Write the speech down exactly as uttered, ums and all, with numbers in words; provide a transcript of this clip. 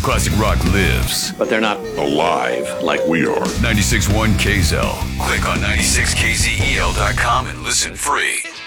classic rock lives. But they're not alive like we are. ninety-six point one K Z L. Click on ninety-six K Z E L dot com and listen free.